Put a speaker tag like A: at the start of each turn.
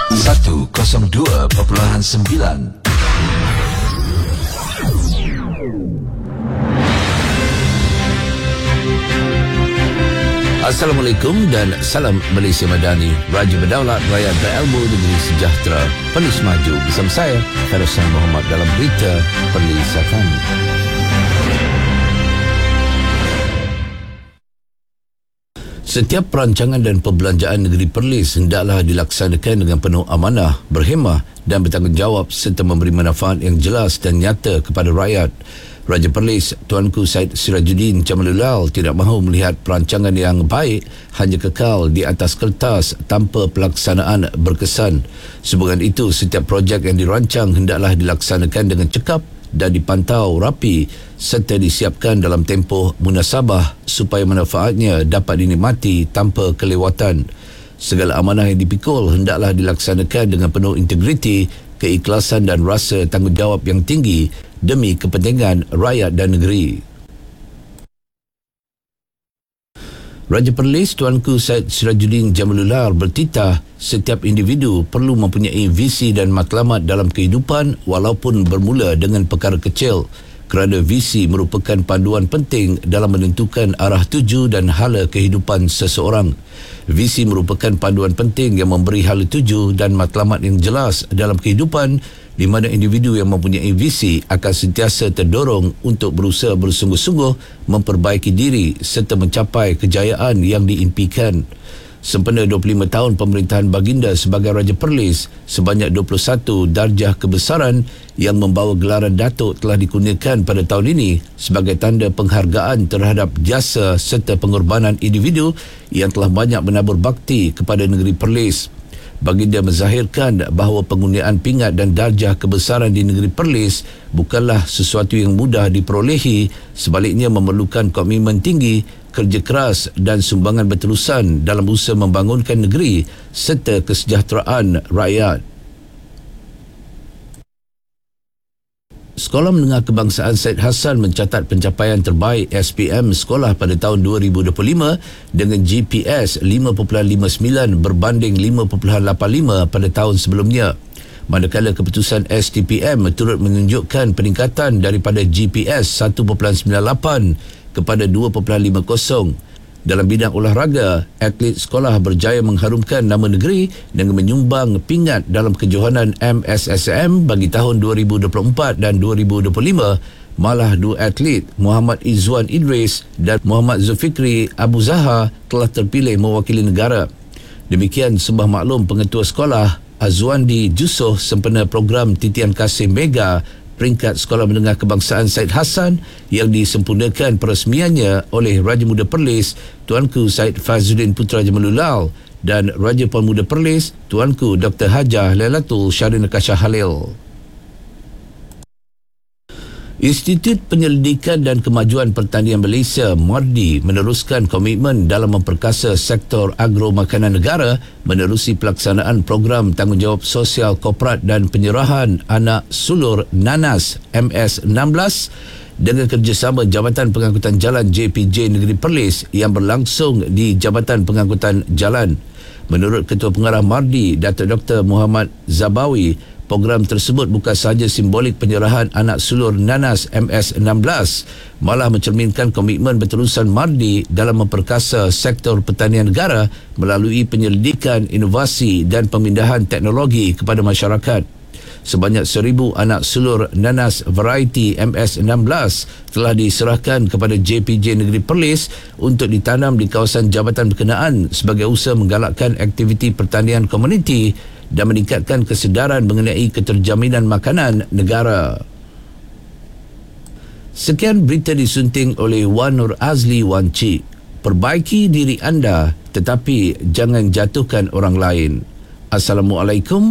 A: 102.9. Assalamualaikum dan salam Malaysia Madani. Raja berdaulat, rakyat berilmu, negeri sejahtera. Perlis maju bersama saya, Farizan Muhammad, dalam berita Perlisan. Setiap perancangan dan perbelanjaan negeri Perlis hendaklah dilaksanakan dengan penuh amanah, berhemah dan bertanggungjawab serta memberi manfaat yang jelas dan nyata kepada rakyat. Raja Perlis, Tuanku Syed Sirajuddin Jamalul Aul tidak mahu melihat perancangan yang baik hanya kekal di atas kertas tanpa pelaksanaan berkesan. Sebab itu, setiap projek yang dirancang hendaklah dilaksanakan dengan cekap dan dipantau rapi serta disiapkan dalam tempoh munasabah supaya manfaatnya dapat dinikmati tanpa kelewatan. Segala amanah yang dipikul hendaklah dilaksanakan dengan penuh integriti, keikhlasan dan rasa tanggungjawab yang tinggi demi kepentingan rakyat dan negeri. Raja Perlis Tuanku Syed Sirajuddin Jamalul Aul bertitah setiap individu perlu mempunyai visi dan matlamat dalam kehidupan walaupun bermula dengan perkara kecil, kerana visi merupakan panduan penting dalam menentukan arah tuju dan hala kehidupan seseorang. Visi merupakan panduan penting yang memberi hala tuju dan matlamat yang jelas dalam kehidupan, di mana individu yang mempunyai visi akan sentiasa terdorong untuk berusaha bersungguh-sungguh memperbaiki diri serta mencapai kejayaan yang diimpikan. Sempena 25 tahun pemerintahan Baginda sebagai Raja Perlis, sebanyak 21 darjah kebesaran yang membawa gelaran Datuk telah dikurniakan pada tahun ini sebagai tanda penghargaan terhadap jasa serta pengorbanan individu yang telah banyak menabur bakti kepada negeri Perlis. Baginda menzahirkan bahawa penggunaan pingat dan darjah kebesaran di negeri Perlis bukanlah sesuatu yang mudah diperolehi, sebaliknya memerlukan komitmen tinggi, kerja keras dan sumbangan berterusan dalam usaha membangunkan negeri serta kesejahteraan rakyat. Sekolah Menengah Kebangsaan Syed Hassan mencatat pencapaian terbaik SPM sekolah pada tahun 2025 dengan GPS 5.59 berbanding 5.85 pada tahun sebelumnya. Manakala keputusan STPM turut menunjukkan peningkatan daripada GPS 1.98 kepada 2.50. Dalam bidang olahraga, atlet sekolah berjaya mengharumkan nama negeri dengan menyumbang pingat dalam kejohanan MSSM bagi tahun 2024 dan 2025. Malah dua atlet, Muhammad Izzuan Idris dan Muhammad Zulfikri Abu Zahar, telah terpilih mewakili negara. Demikian sembah maklum Pengetua Sekolah Azwandi Jusoh sempena program Titian Kasih Mega peringkat Sekolah Menengah Kebangsaan Syed Hassan yang disempurnakan peresmiannya oleh Raja Muda Perlis Tuanku Syed Fazzuddin Putra Jamalul Aul dan Raja Puan Muda Perlis Tuanku Dr. Hajah Lailatul Syahrin Akasha Halil. Institut Penyelidikan dan Kemajuan Pertanian Malaysia MARDI meneruskan komitmen dalam memperkasa sektor agro makanan negara menerusi pelaksanaan program tanggungjawab sosial korporat dan penyerahan anak sulur NANAS MS16 dengan kerjasama Jabatan Pengangkutan Jalan JPJ Negeri Perlis yang berlangsung di Jabatan Pengangkutan Jalan. Menurut Ketua Pengarah MARDI, Datuk Dr. Muhammad Zabawi, program tersebut bukan sahaja simbolik penyerahan anak sulur NANAS MS16, malah mencerminkan komitmen berterusan MARDI dalam memperkasa sektor pertanian negara melalui penyelidikan, inovasi dan pemindahan teknologi kepada masyarakat. Sebanyak 1,000 anak sulur NANAS variety MS16 telah diserahkan kepada JPJ Negeri Perlis untuk ditanam di kawasan jabatan berkenaan sebagai usaha menggalakkan aktiviti pertanian komuniti dan meningkatkan kesedaran mengenai keterjaminan makanan negara. Sekian berita disunting oleh Wan Nur Azli Wan Cik. Perbaiki diri anda tetapi jangan jatuhkan orang lain. Assalamualaikum